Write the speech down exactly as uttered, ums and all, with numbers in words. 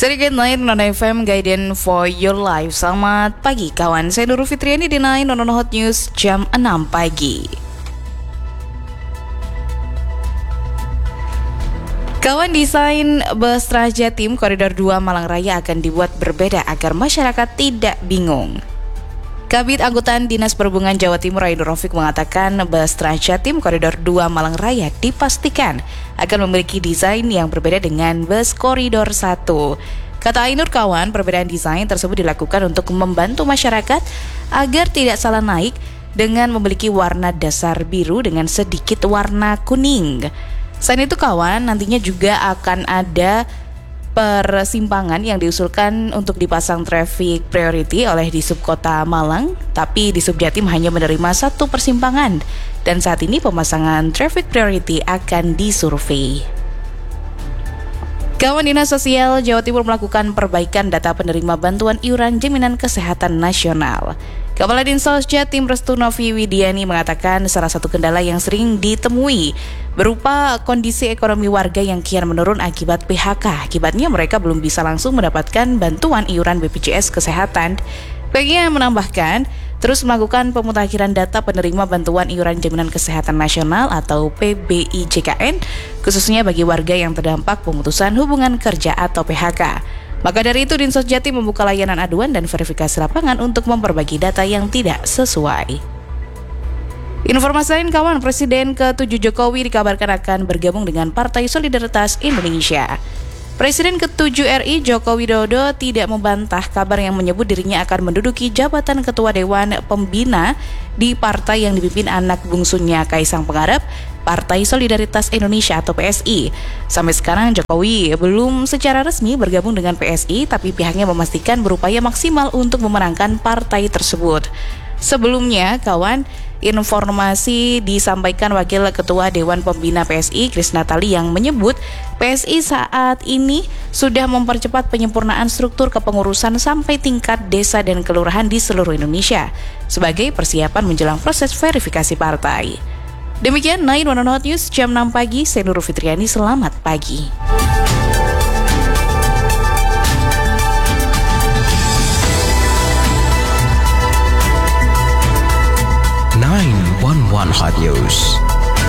Sedikit Nine Non F M Guidance for Your Life. Selamat pagi kawan, saya Nurul Fitriani di Nine Non Hot News jam enam pagi. Kawan, desain bus Transjatim Koridor dua Malang Raya akan dibuat berbeda agar masyarakat tidak bingung. Kabid Angkutan Dinas Perhubungan Jawa Timur Ainur Rafiq mengatakan bus Transjatim Koridor dua Malang Raya dipastikan akan memiliki desain yang berbeda dengan bus Koridor satu. Kata Ainur kawan, perbedaan desain tersebut dilakukan untuk membantu masyarakat agar tidak salah naik dengan memiliki warna dasar biru dengan sedikit warna kuning. Selain itu kawan, nantinya juga akan ada persimpangan yang diusulkan untuk dipasang traffic priority oleh Disub Kota Malang, tapi Disub Jatim hanya menerima satu persimpangan dan saat ini pemasangan traffic priority akan disurvei. Kawan, Dinas Sosial Jawa Timur melakukan perbaikan data penerima bantuan iuran jaminan kesehatan nasional. Kepala Dinsos Jatim Restu Novi Widiani mengatakan salah satu kendala yang sering ditemui berupa kondisi ekonomi warga yang kian menurun akibat P H K. Akibatnya mereka belum bisa langsung mendapatkan bantuan iuran B P J S Kesehatan. Baginya menambahkan terus melakukan pemutakhiran data penerima bantuan iuran jaminan kesehatan nasional atau P B I J K N, khususnya bagi warga yang terdampak pemutusan hubungan kerja atau P H K. Maka dari itu Dinsos Jatim membuka layanan aduan dan verifikasi lapangan untuk memperbaiki data yang tidak sesuai. Informasi lain kawan, Presiden ketujuh Jokowi dikabarkan akan bergabung dengan Partai Solidaritas Indonesia. Presiden ketujuh R I Joko Widodo tidak membantah kabar yang menyebut dirinya akan menduduki jabatan Ketua Dewan Pembina di partai yang dipimpin anak bungsunya Kaisang Pangarep, Partai Solidaritas Indonesia atau P S I. Sampai sekarang Jokowi belum secara resmi bergabung dengan P S I, tapi pihaknya memastikan berupaya maksimal untuk memenangkan partai tersebut. Sebelumnya, kawan, informasi disampaikan Wakil Ketua Dewan Pembina P S I, Krisna Tali, yang menyebut P S I saat ini sudah mempercepat penyempurnaan struktur kepengurusan sampai tingkat desa dan kelurahan di seluruh Indonesia sebagai persiapan menjelang proses verifikasi partai. Demikian Nine One Hot News jam enam pagi, saya Nurul Fitriani, selamat pagi.